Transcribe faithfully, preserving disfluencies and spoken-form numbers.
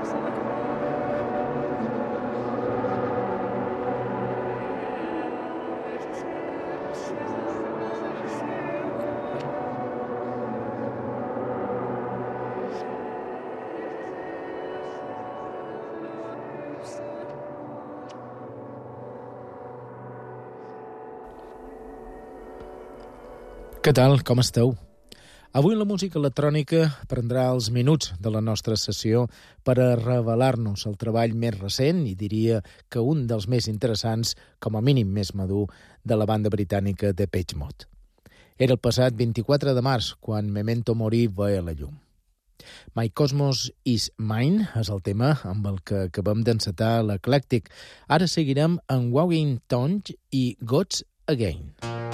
Què tal? Com esteu? Avui la música electrònica prendrà els minuts de la nostra sessió per a revelar-nos el treball més recent i diria que un dels més interessants, com a mínim més madur, de la banda britànica Depeche Mode. Era el passat vint-i-quatre de març quan Memento Mori veia la llum. My Cosmos is Mine és el tema amb el que acabem d'encetar l'Eclèctic. Ara seguirem amb Walking Tongue i Gods Again.